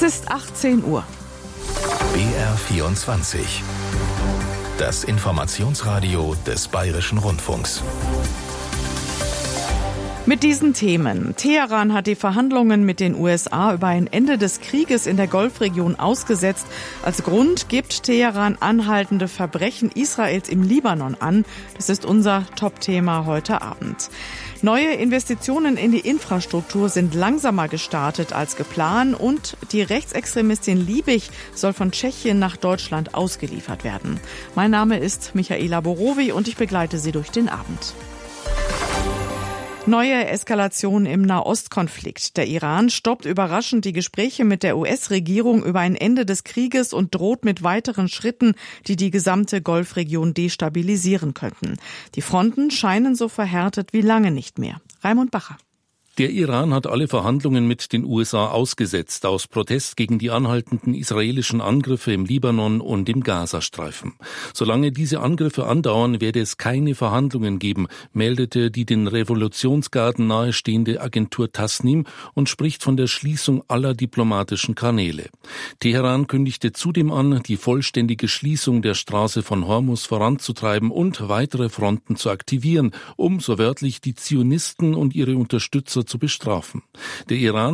Es ist 18 Uhr. BR24. Das Informationsradio des Bayerischen Rundfunks. Mit diesen Themen. Teheran hat die Verhandlungen mit den USA über ein Ende des Krieges in der Golfregion ausgesetzt. Als Grund gibt Teheran anhaltende Verbrechen Israels im Libanon an. Das ist unser Top-Thema heute Abend. Neue Investitionen in die Infrastruktur sind langsamer gestartet als geplant und die Rechtsextremistin Liebig soll von Tschechien nach Deutschland ausgeliefert werden. Mein Name ist Michaela Borowi und ich begleite Sie durch den Abend. Neue Eskalation im Nahostkonflikt. Der Iran stoppt überraschend die Gespräche mit der US-Regierung über ein Ende des Krieges und droht mit weiteren Schritten, die die gesamte Golfregion destabilisieren könnten. Die Fronten scheinen so verhärtet wie lange nicht mehr. Raimund Bacher. Der Iran hat alle Verhandlungen mit den USA ausgesetzt, aus Protest gegen die anhaltenden israelischen Angriffe im Libanon und im Gazastreifen. Solange diese Angriffe andauern, werde es keine Verhandlungen geben, meldete die den Revolutionsgarden nahestehende Agentur Tasnim und spricht von der Schließung aller diplomatischen Kanäle. Teheran kündigte zudem an, die vollständige Schließung der Straße von Hormuz voranzutreiben und weitere Fronten zu aktivieren, um so wörtlich die Zionisten und ihre Unterstützer zu bestrafen. Der Iran